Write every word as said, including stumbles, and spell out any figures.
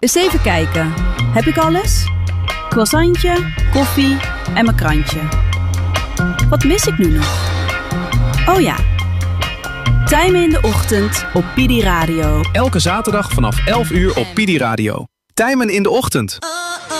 Eens even kijken. Heb ik alles? Croissantje, koffie en mijn krantje. Wat mis ik nu nog? Oh ja. Tijmen in de ochtend op P I D I Radio. Elke zaterdag vanaf elf uur op P I D I Radio. Tijmen in de ochtend.